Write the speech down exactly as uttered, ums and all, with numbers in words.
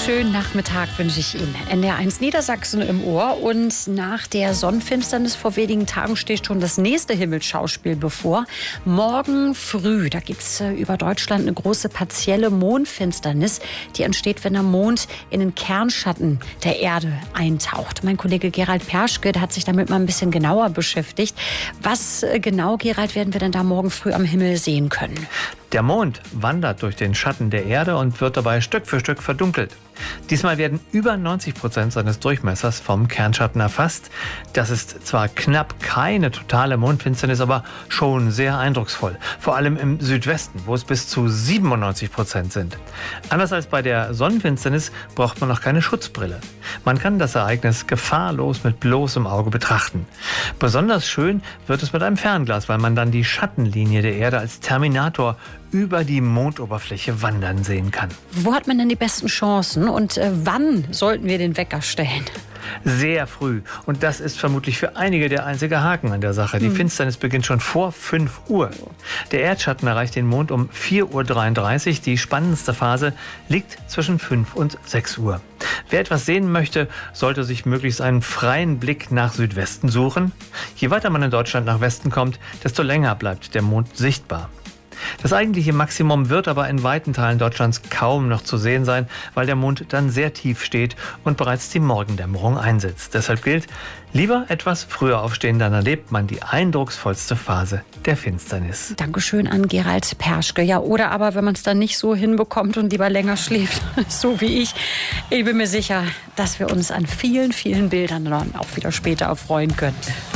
schönen Nachmittag wünsche ich Ihnen. N D R eins Niedersachsen im Ohr. Und nach der Sonnenfinsternis vor wenigen Tagen steht schon das nächste Himmelsschauspiel bevor. Morgen früh, da gibt es über Deutschland eine große partielle Mondfinsternis. Die entsteht, wenn der Mond in den Kernschatten der Erde eintaucht. Mein Kollege Gerald Perschke, der hat sich damit mal ein bisschen genauer beschäftigt. Was genau, Gerald, werden wir denn da morgen früh am Himmel sehen können? Der Mond wandert durch den Schatten der Erde und wird dabei Stück für Stück verdunkelt. Diesmal werden über neunzig Prozent seines Durchmessers vom Kernschatten erfasst. Das ist zwar knapp keine totale Mondfinsternis, aber schon sehr eindrucksvoll. Vor allem im Südwesten, wo es bis zu siebenundneunzig Prozent sind. Anders als bei der Sonnenfinsternis braucht man noch keine Schutzbrille. Man kann das Ereignis gefahrlos mit bloßem Auge betrachten. Besonders schön wird es mit einem Fernglas, weil man dann die Schattenlinie der Erde als Terminator über die Mondoberfläche wandern sehen kann. Wo hat man denn die besten Chancen und äh, wann sollten wir den Wecker stellen? Sehr früh. Und das ist vermutlich für einige der einzige Haken an der Sache. Die hm. Finsternis beginnt schon vor fünf Uhr. Der Erdschatten erreicht den Mond um vier Uhr dreiunddreißig. Die spannendste Phase liegt zwischen fünf und sechs Uhr. Wer etwas sehen möchte, sollte sich möglichst einen freien Blick nach Südwesten suchen. Je weiter man in Deutschland nach Westen kommt, desto länger bleibt der Mond sichtbar. Das eigentliche Maximum wird aber in weiten Teilen Deutschlands kaum noch zu sehen sein, weil der Mond dann sehr tief steht und bereits die Morgendämmerung einsetzt. Deshalb gilt, lieber etwas früher aufstehen, dann erlebt man die eindrucksvollste Phase der Finsternis. Dankeschön an Gerald Perschke. Ja, oder aber, wenn man es dann nicht so hinbekommt und lieber länger schläft, so wie ich. Ich bin mir sicher, dass wir uns an vielen, vielen Bildern dann auch wieder später erfreuen können.